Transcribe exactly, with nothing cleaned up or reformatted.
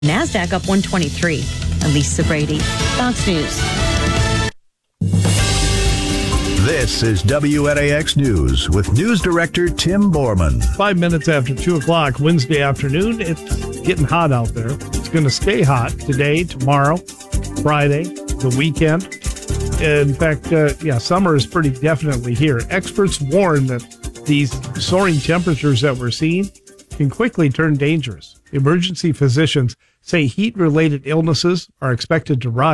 NASDAQ up one twenty-three. Elisa Brady, Fox News. This is W N A X News with News Director Tim Borman. Five minutes after two o'clock Wednesday afternoon. It's getting hot out there. It's going to stay hot today, tomorrow, Friday, the weekend. In fact, uh, yeah, summer is pretty definitely here. Experts warn that these soaring temperatures that we're seeing can quickly turn dangerous. Emergency physicians say heat-related illnesses are expected to rise.